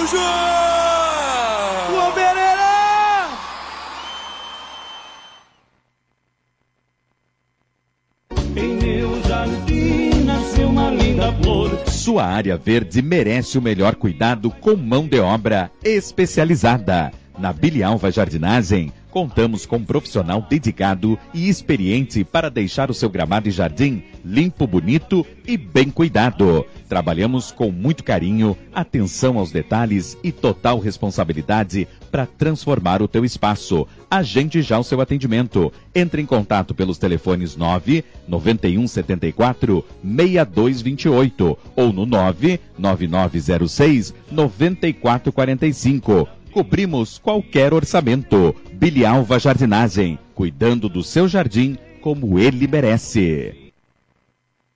Araújo! O Obererá! Em meu jardim nasceu uma linda flor. Sua área verde merece o melhor cuidado com mão de obra especializada. Na Bilialva Jardinagem, contamos com um profissional dedicado e experiente para deixar o seu gramado e jardim limpo, bonito e bem cuidado. Trabalhamos com muito carinho, atenção aos detalhes e total responsabilidade para transformar o teu espaço. Agende já o seu atendimento. Entre em contato pelos telefones 99174-6228 ou no 99906-9445. Cobrimos qualquer orçamento. Bilialva Jardinagem, cuidando do seu jardim como ele merece.